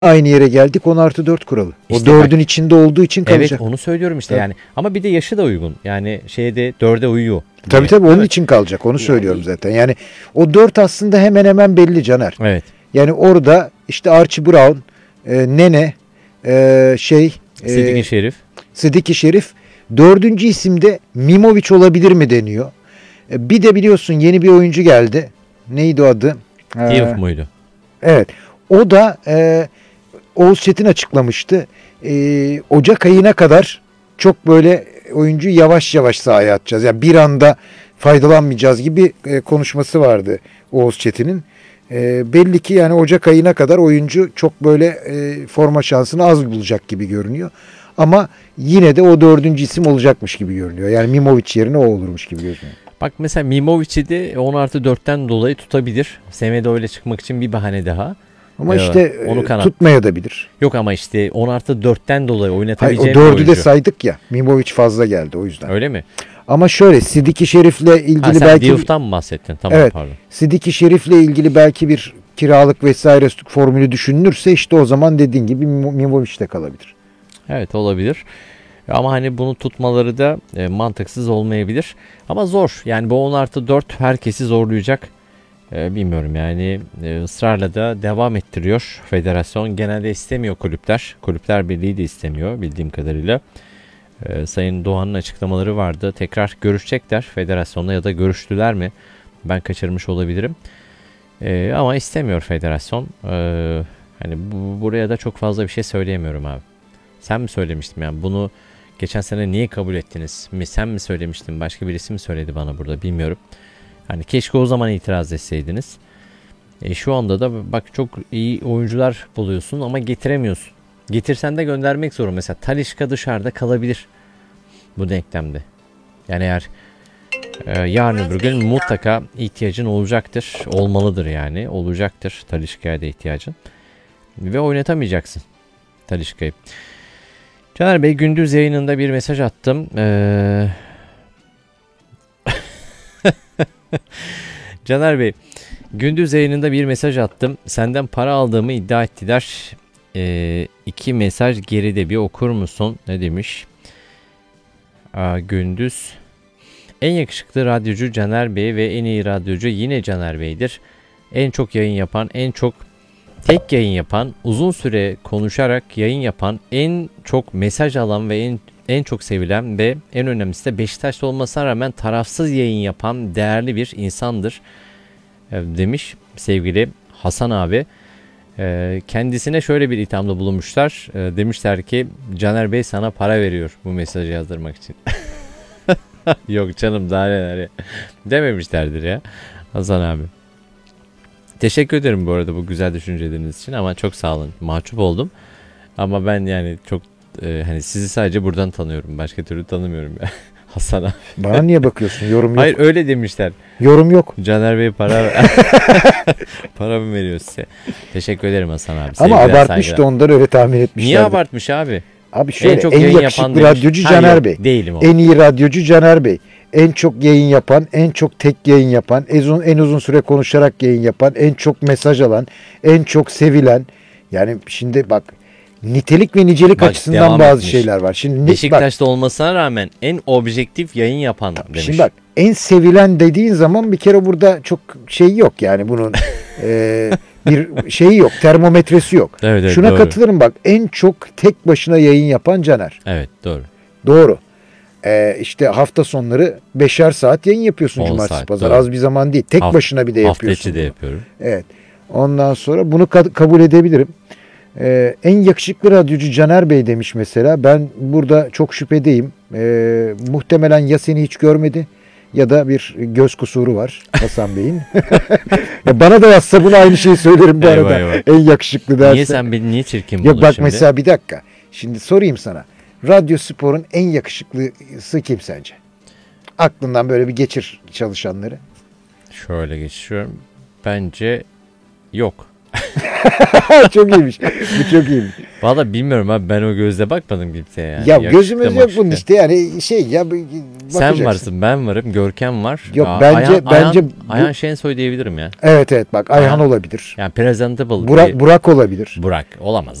aynı yere geldik. 10+4 kuralı. İşte o 4'ün içinde olduğu için kalacak. Evet, onu söylüyorum işte Tabii. yani. Ama bir de yaşı da uygun. Yani şeyde 4'e uyuyor. Tabii onun için kalacak. Onu söylüyorum zaten. Yani o 4 aslında hemen hemen belli Caner. Evet. Yani orada işte Archie Brown, Nene, Sidiki Şerif. 4. isimde Mimovic olabilir mi deniyor. Bir de biliyorsun yeni bir oyuncu geldi. Neydi o adı? Diouf muydu? Evet. O da Oğuz Çetin açıklamıştı. Ocak ayına kadar çok böyle oyuncuyu yavaş yavaş sahaya atacağız. Yani bir anda faydalanmayacağız gibi konuşması vardı Oğuz Çetin'in. Belli ki yani Ocak ayına kadar oyuncu çok böyle forma şansını az bulacak gibi görünüyor. Ama yine de o 4. isim olacakmış gibi görünüyor. Yani Mimovic yerine o olurmuş gibi görünüyor. Bak mesela Mimovic'i de 10+4'ten dolayı tutabilir. Semedo ile çıkmak için bir bahane daha. Ama işte onu tutmaya da bilir. Yok ama işte 10+4'ten dolayı oynatabileceğim bir oyuncu. O 4'ü de oyuncu. saydık ya. Mimovic fazla geldi o yüzden. Öyle mi? Ama şöyle Sidiki Şerif'le ilgili sen belki... Diouf'tan mı bahsettin? Tamam, evet, pardon. Sidiki Şerif'le ilgili belki bir kiralık vesaire formülü düşünülürse işte o zaman dediğin gibi Mimovic de kalabilir. Evet, olabilir. Ama hani bunu tutmaları da mantıksız olmayabilir. Ama zor. Yani bu 10+4 herkesi zorlayacak. Bilmiyorum yani ısrarla da devam ettiriyor federasyon. Genelde istemiyor kulüpler. Kulüpler Birliği de istemiyor bildiğim kadarıyla. Sayın Doğan'ın açıklamaları vardı. Tekrar görüşecekler federasyonla ya da görüştüler mi? Ben kaçırmış olabilirim. Ama istemiyor federasyon. Hani buraya da çok fazla bir şey söyleyemiyorum abi. Sen mi söylemiştin yani bunu geçen sene niye kabul ettiniz mi? Sen mi söylemiştin? Başka birisi mi söyledi bana burada bilmiyorum. Hani keşke o zaman itiraz etseydiniz. Şu anda da bak çok iyi oyuncular buluyorsun ama getiremiyorsun. Getirsen de göndermek zor. Mesela Talisca dışarıda kalabilir bu denklemde. Yani eğer yarın öbür gün mutlaka ihtiyacın olacaktır. Olmalıdır yani. Olacaktır Talisca'ya da ihtiyacın. Ve oynatamayacaksın Talisca'yı. Caner Bey gündüz yayınında bir mesaj attım. Caner Bey gündüz yayınında bir mesaj attım. Senden para aldığımı iddia ettiler. 2 mesaj geride bir okur musun? Ne demiş? Gündüz. En yakışıklı radyocu Caner Bey ve en iyi radyocu yine Caner Bey'dir. En çok yayın yapan, en çok tek yayın yapan, uzun süre konuşarak yayın yapan, en çok mesaj alan ve en çok sevilen ve en önemlisi de Beşiktaşlı olmasına rağmen tarafsız yayın yapan değerli bir insandır demiş sevgili Hasan abi. Kendisine şöyle bir ithamda bulunmuşlar. Demişler ki Caner Bey sana para veriyor bu mesajı yazdırmak için. Yok canım daha neler dememişlerdir ya Hasan abi. Teşekkür ederim bu arada bu güzel düşünceleriniz için ama çok sağ olun. Mahcup oldum. Ama ben yani çok hani sizi sadece buradan tanıyorum. Başka türlü tanımıyorum ya. Hasan abi. Bana niye bakıyorsun? Yorum yok. Hayır öyle demişler. Yorum yok. Caner Bey para mı veriyor size? Teşekkür ederim Hasan abi. Ama abartmıştı ondan öyle tahmin etmişler. Niye abartmış abi? Abi şöyle en yakışıklı radyocu Caner Bey. Değilim o. En iyi radyocu Caner Bey. En çok yayın yapan, en çok tek yayın yapan, en uzun süre konuşarak yayın yapan, en çok mesaj alan, en çok sevilen. Yani şimdi bak nitelik ve nicelik açısından bazı şeyler var. Şimdi Beşiktaş'ta olmasına rağmen en objektif yayın yapan demiş. Şimdi bak en sevilen dediğin zaman bir kere burada çok şey yok yani bunun bir şeyi yok, termometresi yok. Evet, şuna doğru. katılırım bak en çok tek başına yayın yapan Caner. Evet doğru. Doğru. İşte hafta sonları 5'er saat yayın yapıyorsun cumartesi saat, pazar. doğru. Az bir zaman değil. Tek başına bir de yapıyorsun. Hafta içi de yapıyorum. Evet. Ondan sonra bunu kabul edebilirim. En yakışıklı radyocu Caner Bey demiş mesela. Ben burada çok şüphedeyim. Muhtemelen ya seni hiç görmedi ya da bir göz kusuru var Hasan Bey'in. Bana da yazsa bunu aynı şeyi söylerim bu arada. Eyvah. En yakışıklı derse. Niye sen beni niye çirkin buldun Yok bak şimdi? mesela bir dakika. Şimdi sorayım sana. Radyo Spor'un en yakışıklısı kim sence? Aklından böyle bir geçir çalışanları. Şöyle geçiyorum. Bence yok. Çok iyiymiş. Bu çok iyiymiş. Valla bilmiyorum abi, ben o gözle bakmadım kimseye yani. Ya Yakışıklı, gözümüz yok bunun makışıklı. işte yani şey ya Sen bakacaksın. varsın, ben varım, Görkem var. Yok, bence Ayhan Şensoy diyebilirim ya. evet bak Ayhan Ayhan. olabilir. Yani presentable Burak olabilir. Burak olamaz.